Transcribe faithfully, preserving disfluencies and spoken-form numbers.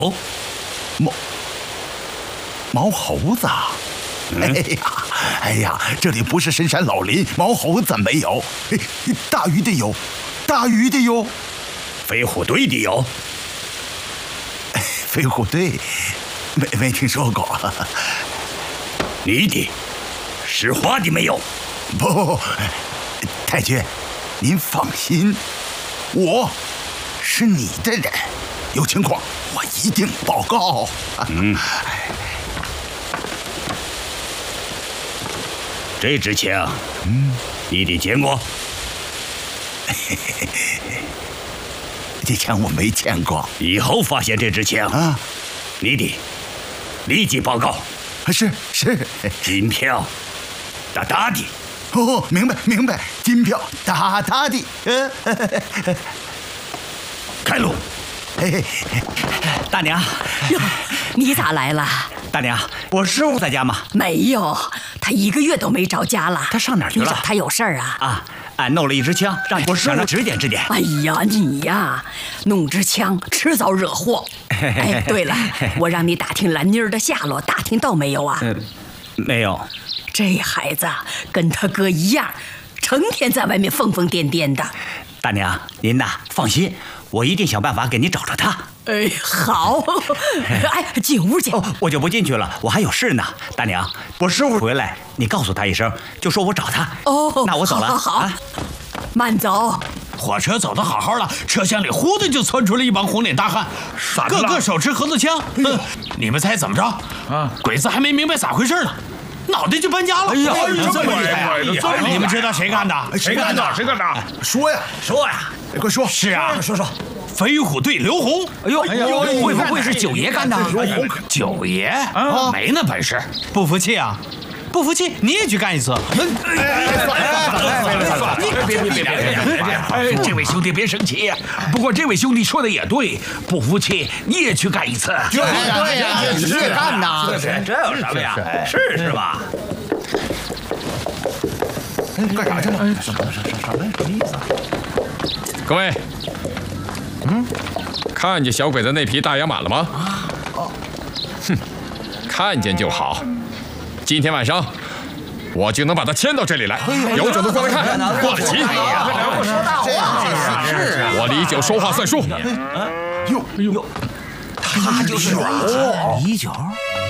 哦，毛毛猴子啊！哎呀，哎呀，这里不是深山老林，毛猴子没有，大鱼的有，大鱼的有， 飞虎队的有。 飞虎队，没没听说过。 你的，石花的没有？ 不，太君，您放心，我是你的人，有情况我一定报告。 嗯。这支枪，嗯，你得见过。 这枪我没见过。 以后发现这支枪啊， 你得立即报告。 是是， 金票大大的。 哦，明白明白，金票大大的。 开路。 大娘， 哟，你咋来了？ 大娘，我师傅在家吗？ 没有，他一个月都没着家了。 他上哪儿去了？ 你找他有事儿啊？ 啊，俺弄了一支枪，让我师傅指点指点。 哎呀，你呀，弄支枪迟早惹祸。哎，对了，我让你打听兰妮儿的下落，打听到没有啊？ 嗯，没有。 这孩子跟他哥一样，成天在外面疯疯癫癫的。 大娘，您呐放心，我一定想办法给你找着他。 哎，好。哎，进屋去。 哦，我就不进去了，我还有事呢。大娘，我师傅回来，你告诉他一声，就说我找他。 哦， 那我走了。 好，好，啊、慢走。 火车走得好好的，车厢里忽的就窜出来一帮红脸大汉，个个手持合作枪。嗯，你们猜怎么着？啊，鬼子还没明白咋回事呢，脑袋就搬家了。哎呀， 这么厉害啊！ 你们知道谁干的？ 谁干的？谁干的？ 说呀， 说呀， 快说！ 是啊， 说说。 飞虎队刘洪。 哎呦，会不会是九爷干的？ 九爷啊，没那本事。不服气啊？不服气，你也去干一次。 哎，算了算了算了，别别别别别！哎，这位兄弟别生气。不过这位兄弟说的也对，不服气你也去干一次。 对呀，你也干呐？这有什么呀？试试吧。 干啥去了？ 什么什么什么什么意思？ 各位，嗯，看见小鬼子那匹大洋马了吗？ 哦， 哼，看见就好。今天晚上，我就能把他牵到这里来。有种的过来看，挂了旗。我李九说话算数。 哟哟，他就是啊， 李九。